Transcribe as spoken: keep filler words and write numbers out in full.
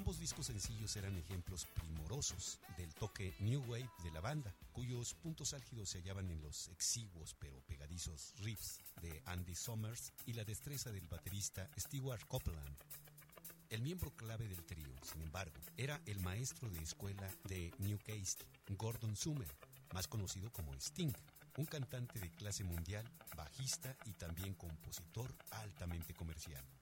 Ambos discos sencillos eran ejemplos primorosos del toque New Wave de la banda, cuyos puntos álgidos se hallaban en los exiguos pero pegadizos riffs de Andy Summers y la destreza del baterista Stewart Copeland. El miembro clave del trío, sin embargo, era el maestro de escuela de Newcastle, Gordon Summer, más conocido como Sting, un cantante de clase mundial, bajista y también compositor altamente comercial.